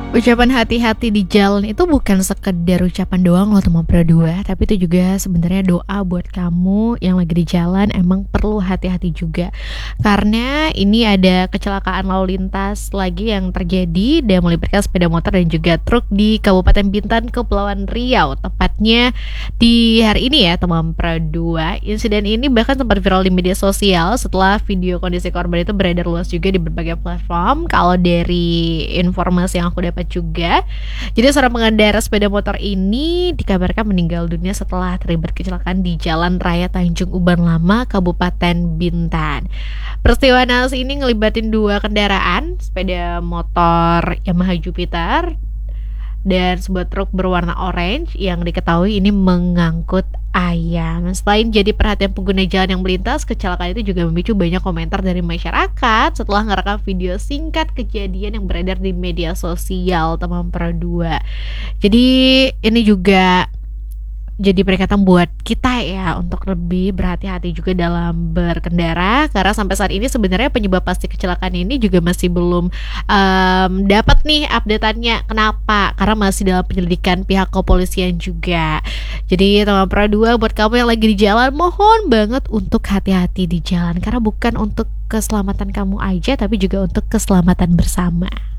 Ucapan hati-hati di jalan itu bukan sekedar ucapan doang loh teman Pro 2, tapi itu juga sebenarnya doa buat kamu yang lagi di jalan. Emang perlu hati-hati juga. Karena ini ada kecelakaan lalu lintas lagi yang terjadi dan melibatkan sepeda motor dan juga truk di Kabupaten Bintan, Kepulauan Riau. Tepatnya di hari ini ya teman Pro 2. Insiden ini bahkan sempat viral di media sosial setelah video kondisi korban itu beredar luas juga di berbagai platform. Kalau dari informasi yang aku dapat juga, jadi seorang pengendara sepeda motor ini dikabarkan meninggal dunia setelah terlibat kecelakaan di Jalan Raya Tanjung Uban Lama, Kabupaten Bintan. Peristiwa naas ini ngelibatin dua kendaraan, sepeda motor Yamaha Jupiter dan sebuah truk berwarna orange yang diketahui ini mengangkut ayam. Selain jadi perhatian pengguna jalan yang melintas, kecelakaan itu juga memicu banyak komentar dari masyarakat setelah ngerekam video singkat kejadian yang beredar di media sosial teman Pro 2. Jadi ini juga jadi peringatan buat kita ya untuk lebih berhati-hati juga dalam berkendara, karena sampai saat ini sebenarnya penyebab pasti kecelakaan ini juga masih belum dapat nih updateannya. Kenapa? Karena masih dalam penyelidikan pihak kepolisian juga. Jadi teman Pro 2, buat kamu yang lagi di jalan, mohon banget untuk hati-hati di jalan, karena bukan untuk keselamatan kamu aja tapi juga untuk keselamatan bersama.